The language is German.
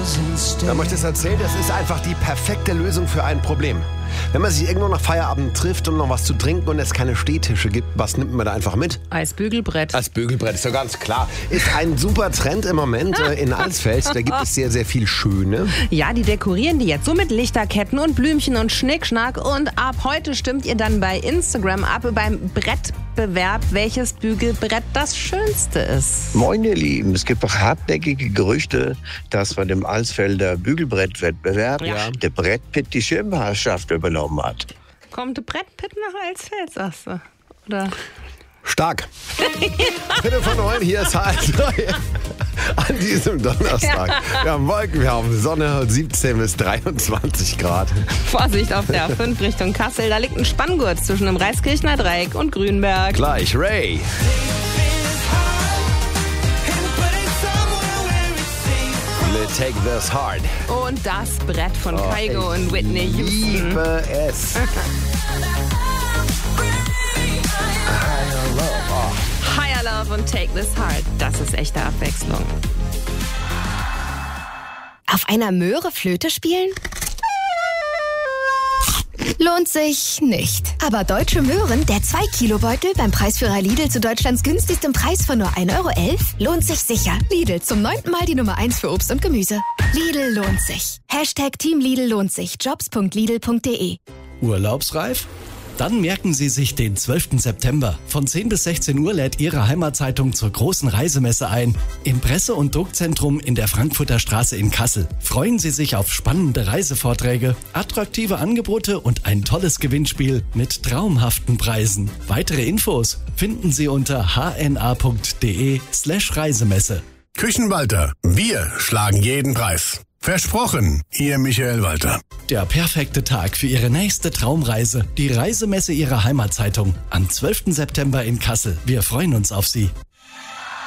Da möchte ich erzählen, das ist einfach die perfekte Lösung für ein Problem. Wenn man sich irgendwo nach Feierabend trifft, um noch was zu trinken und es keine Stehtische gibt, was nimmt man da einfach mit? Eisbügelbrett. Eisbügelbrett, ist doch ganz klar. Ist ein super Trend im Moment in Alsfeld. Da gibt es sehr, sehr viel Schöne. Ja, die dekorieren die jetzt so mit Lichterketten und Blümchen und Schnickschnack. Und ab heute stimmt ihr dann bei Instagram ab beim Brettbewerb, welches Bügelbrett das schönste ist. Moin ihr Lieben, es gibt doch hartnäckige Gerüchte, dass bei dem Alsfelder Bügelbrettwettbewerb der Brett Pitt die Schirmherrschaft übernommen hat. Kommt der Brett Pitt nach Alsfeld, sagst du? Oder? Stark. Bitte von 9, hier ist H1 an diesem Donnerstag. Wir haben Wolken, wir haben Sonne, 17 bis 23 Grad. Vorsicht auf der A5 Richtung Kassel, da liegt ein Spanngurt zwischen dem Reiskirchner Dreieck und Grünberg. Gleich Ray. Take This Hard. Und das Brett von Kygo und Whitney Houston. Ich liebe es. Higher Love und Take This Hard. Das ist echte Abwechslung. Auf einer Möhre Flöte spielen? Lohnt sich nicht. Aber Deutsche Möhren, der 2-Kilo-Beutel beim Preisführer Lidl zu Deutschlands günstigstem Preis von nur 1,11 € lohnt sich sicher. Lidl, zum 9. Mal die Nummer 1 für Obst und Gemüse. Lidl lohnt sich. #Team Lidl lohnt sich. Jobs.lidl.de. Urlaubsreif? Dann merken Sie sich den 12. September. Von 10 bis 16 Uhr lädt Ihre Heimatzeitung zur großen Reisemesse ein. Im Presse- und Druckzentrum in der Frankfurter Straße in Kassel. Freuen Sie sich auf spannende Reisevorträge, attraktive Angebote und ein tolles Gewinnspiel mit traumhaften Preisen. Weitere Infos finden Sie unter hna.de/Reisemesse. Küchenwalter, wir schlagen jeden Preis. Versprochen, Ihr Michael Walter. Der perfekte Tag für Ihre nächste Traumreise. Die Reisemesse Ihrer Heimatzeitung am 12. September in Kassel. Wir freuen uns auf Sie.